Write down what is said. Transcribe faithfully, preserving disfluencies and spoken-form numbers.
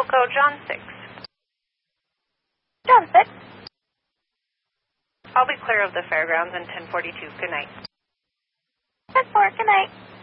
Echo John six. John six. I'll be clear of the fairgrounds in ten forty-two. Good night. ten four, good night.